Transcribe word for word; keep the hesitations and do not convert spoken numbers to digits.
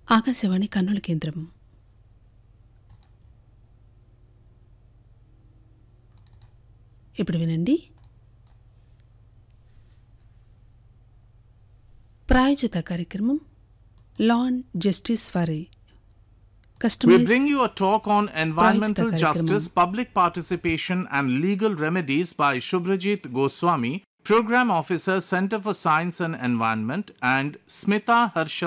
ఆకాశవాణి కర్నూలు కేంద్రం. ఇప్పుడు వినండి ప్రాయోజిత కార్యక్రమం law and justice for We bring you a talk on environmental justice, public participation and legal remedies by Shubhrajit Goswami, Program Officer, Center for Science and Environment, and Smita Harshal